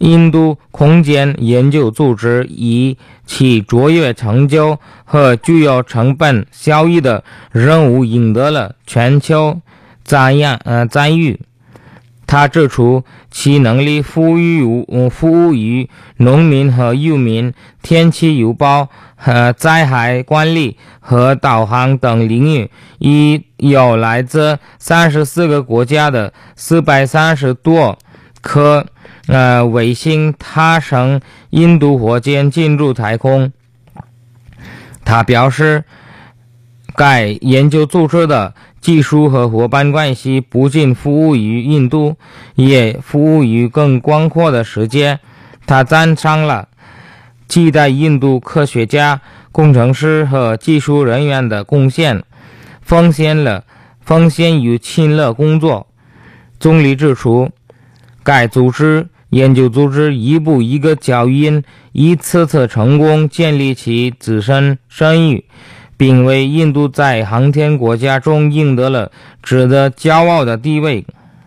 印度空间研究组织以其卓越成就和具有成本效益的任务赢得了全球赞誉。他指出，其能力服务于农民和渔民、天气预报和灾害管理和导航等领域，已有来自34个国家的430多颗卫星踏上印度火箭进入太空。他表示，该研究组织的技术和伙伴关系不仅服务于印度，也服务于更广阔的世界。他赞赏了几代印度科学家、工程师和技术人员的贡献，奉献于亲热工作。总理指出，该研究组织一步一个脚印，一次次成功建立起自身声誉，并为印度在航天国家中赢得了值得骄傲的地位。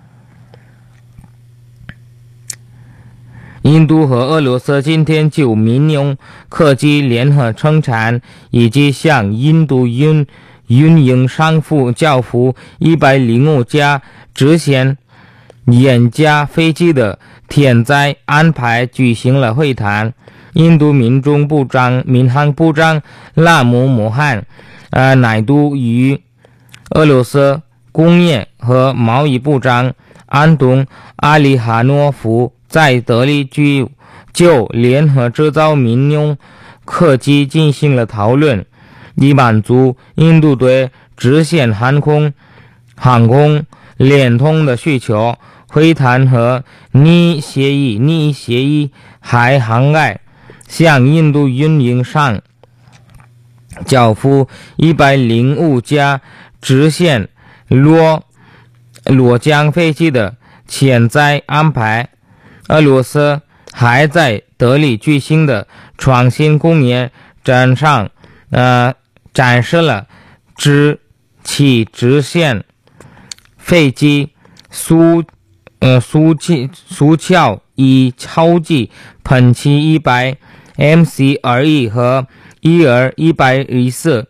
印度和俄罗斯今天就民用科技联合生产，以及向印度运营商交付105架直线廉价飞机的天灾安排举行了会谈。印度民航部长拉姆穆罕奈杜与俄罗斯工业和贸易部长安东阿里哈诺夫在德里就联合制造民用科技进行了讨论，以满足印度对直线航空联通的需求。会谈和拟协议还涵盖向印度运营商交付105架直线落降飞机的潜在安排。俄罗斯还在德里举行的创新工业展上展示了其直线飞机苏翘以超级喷气100 MC2E 和114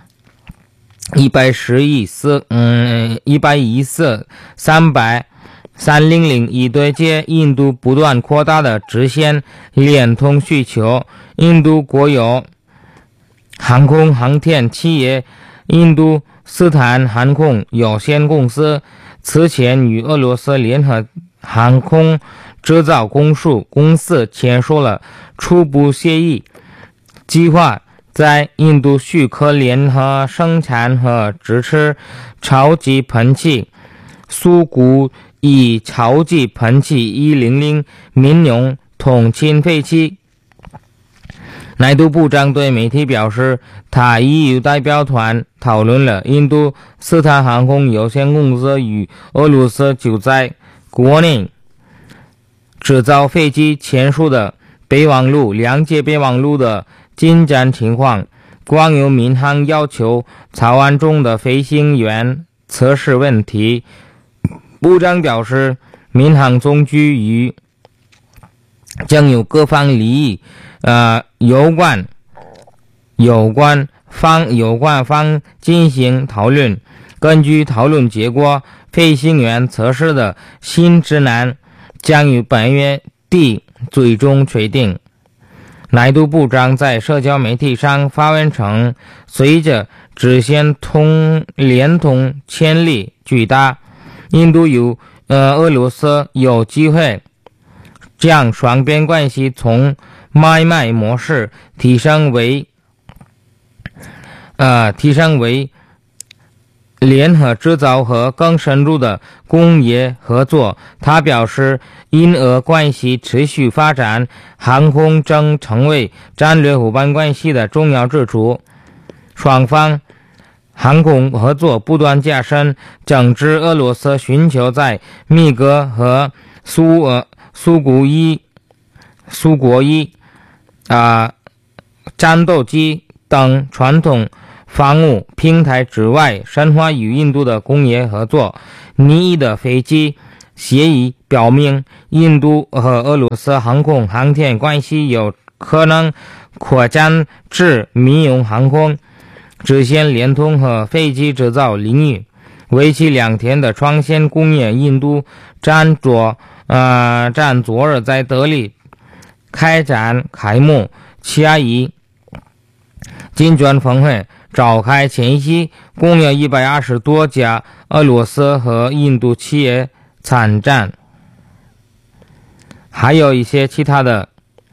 300-300-300以对接印度不断扩大的直线联通需求。印度国有航空航天企业印度斯坦航空有限公司此前与俄罗斯联合航空制造公司签署了初步协议，计划在印度许可联合生产和支持超级喷气苏古以超级喷气100民用通勤飞机。奈杜部长对媒体表示，他已与代表团讨论了印度斯坦航空有限公司与俄罗斯就在国内制造飞机签署的2届备忘录的进展情况。关于民航要求草案中的飞行员测试问题，部长表示，民航总局与将有各方利益有关方进行讨论。根据讨论结果，飞行员测试的新指南将于本月底最终确定。奈杜部长在社交媒体上发文称，随着直线联通潜力巨大，印度俄罗斯有机会将双边关系从买卖模式提升为联合制造和更深入的工业合作。他表示，印俄关系持续发展，航空正成为战略伙伴关系的重要支柱。双方航空合作不断加深，正值俄罗斯寻求在米格和苏国一战斗机等传统防务平台之外，深化与印度的工业合作。拟议的飞机协议表明，印度和俄罗斯航空航天关系有可能扩展至民用航空、直线联通和飞机制造领域。为期2天的创新工业印度站昨日在德里开幕。7·1金砖峰会召开前夕，共有120多家俄罗斯和印度企业参战，还有一些其他的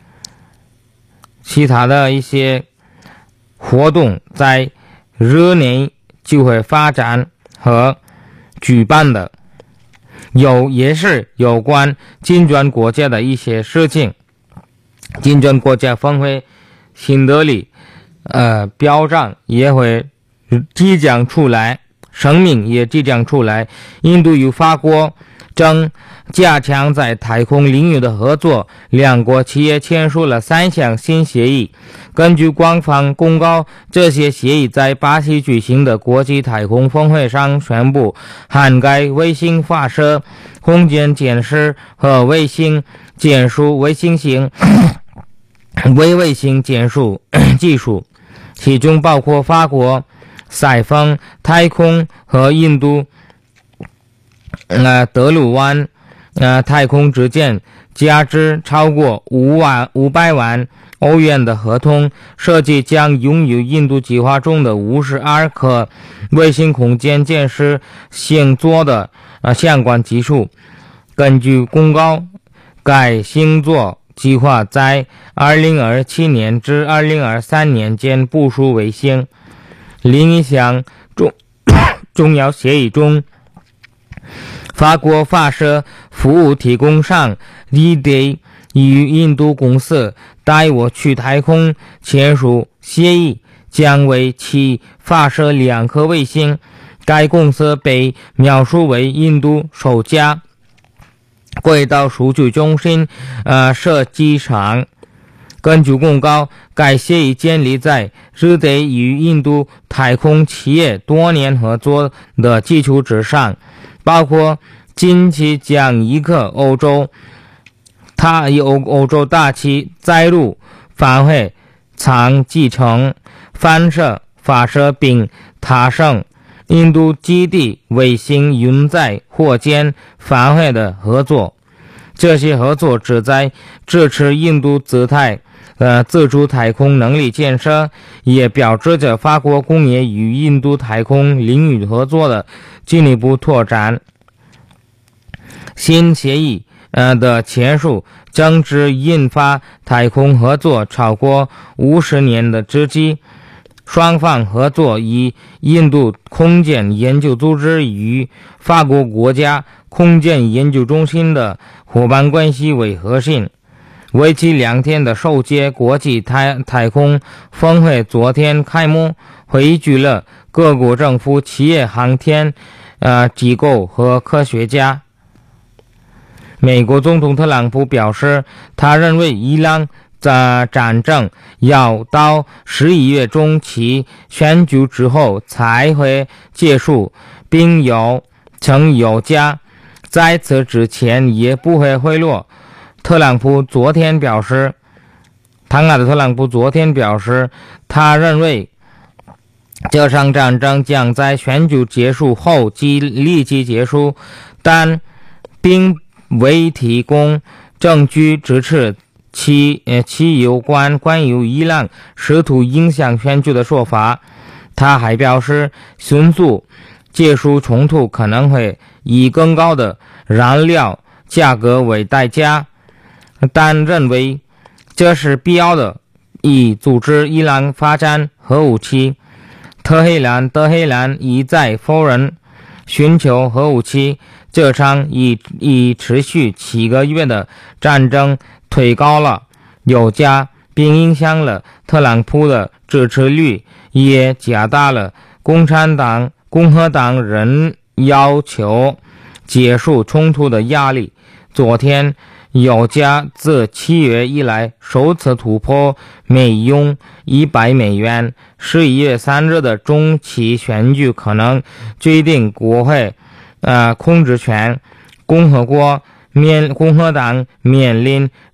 一些活动在日内就会发展和举办的，也是有关金砖国家的一些事情。金砖国家峰会新德里标章也会即将出来，声明也即将出来。印度与法国正加强在太空领域的合作，两国企业签署了3项新协议。根据官方公告，这些协议在巴西举行的国际太空峰会上宣布，涵盖卫星发射、空间监视和卫星监束卫星型卫星监束技术，其中包括法国赛峰太空和印度德鲁湾太空之间价值超过500万欧元的合同，设计将拥有印度计划中的52颗卫星空间监视星座的相关技术。根据公告，该星座计划在2027年至2023年间部署卫星。另一项重要协议中，法国发射服务提供商 D-Day 与印度公司带我去太空签署协议，将为其发射2颗卫星。该公司被描述为印度首家轨道数据中心设计厂。根据公告，该协议建立在日德与印度太空企业多年合作的基础之上，包括近期将一颗欧洲大气载入返回舱集成发射并踏上印度基地卫星运载火箭返回的合作。这些合作旨在支持印度自主太空能力建设，也标志着法国工业与印度太空领域合作的进一步拓展。新协议的签署正值引发太空合作超过50年的之际，双方合作以印度空间研究组织与法国国家空间研究中心的伙伴关系为核心。为期2天的首届国际太空峰会昨天开幕，汇聚了各国政府、企业、航天机构和科学家。美国总统特朗普表示，他认为伊朗战争要到11月中期选举之后才会结束，并称油价在此之前也不会回落。特朗普昨天表示，他认为这场战争将在选举结束后立即结束，但并未提供证据支持其有关于伊朗试图影响选举的说法。他还表示，迅速结束冲突可能会以更高的燃料价格为代价，但认为这是必要的，以阻止伊朗发展核武器。德黑兰一再否认寻求核武器。这场已持续7个月的战争推高了油价，并影响了特朗普的支持率，也加大了共和党人要求结束冲突的压力。昨天，油价自7月以来首次突破每桶$100。11月3日的中期选举可能决定国会控制权。 共和党面临